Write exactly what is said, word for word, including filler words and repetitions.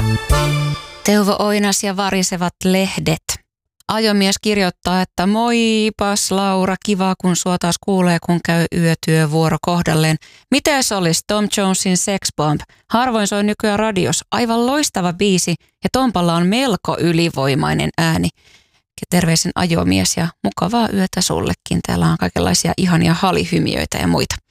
Teuvo Oinas ja varisevat lehdet. Ajomies kirjoittaa, että moipas Laura, kiva kun sua taas kuulee, kun käy yötyövuoro kohdalleen. Mites olisi Tom Jonesin Sex Bomb? Harvoin soi nykyään radios. Aivan loistava biisi ja Tompalla on melko ylivoimainen ääni. Terveisin ajomies ja mukavaa yötä sullekin. Täällä on kaikenlaisia ihania halihymiöitä ja muita.